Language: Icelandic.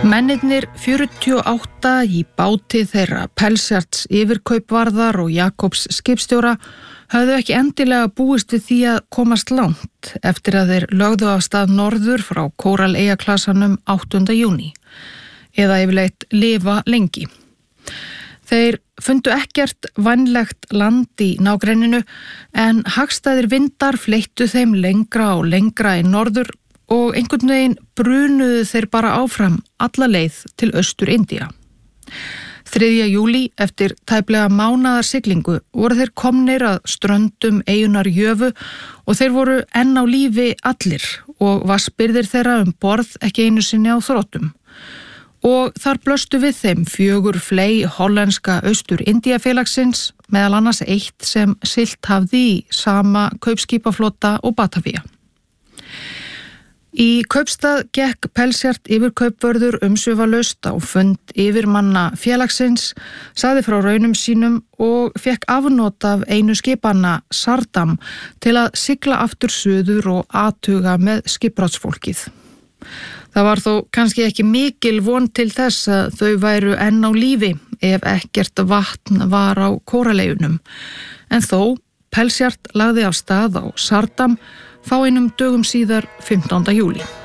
Mennirnir 48 í báti þeirra Pelsjarts yfirkaupvarðar og Jakobs skipstjóra höfðu ekki endilega búist við því að komast langt eftir að þeir lögðu af stað norður frá Kóraleyjaklassanum 8. júní, eða yfirleitt lifa lengi. Þeir fundu ekkert vænlegt land í nágrenninu en hagstæðir vindar fleyttu þeim lengra og lengra í norður og einhvern veginn brunuðu þeir bara áfram alla leið til Austur-Indía. 3. júlí, eftir tæplega mánaðar siglingu, voru þeir komnir að ströndum eyjunnar Jöfu og þeir voru enn á lífi allir og vatnsbirgðir þeirra borð ekki einu sinni á þrotum. Og þar blöstu við þeim 4 fley hollenska Austur-Indíafélagsins, meðal annars eitt sem siglt hafði í sama kaupskipaflota og Batavía. Í kaupstað gekk Pelsjart yfirkaupvörður umsvifalaust á fund yfirmanna félagsins, sagði frá raunum sínum og fekk afnot af einu skipanna Sardam til að sigla aftur suður og athuga með skipbrátsfólkið. Það var þó kannski ekki mikil von til þess að þau væru enn á lífi ef ekkert vatn var á Kóraleyjunum, en þó Pelsjart lagði af stað á Sardam fáeinum dögum síðar 15. júlí.